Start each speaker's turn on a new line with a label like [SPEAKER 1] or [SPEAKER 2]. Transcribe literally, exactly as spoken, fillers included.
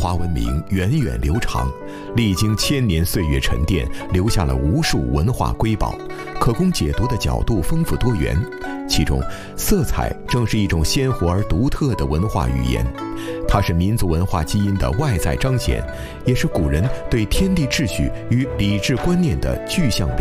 [SPEAKER 1] 华文明源远流长，历经千年岁月沉淀，留下了无数文化瑰宝，可供解读的角度丰富多元。其中，色彩正是一种鲜活而独特的文化语言，它是民族文化基因的外在彰显，也是古人对天地秩序与理智观念的具象表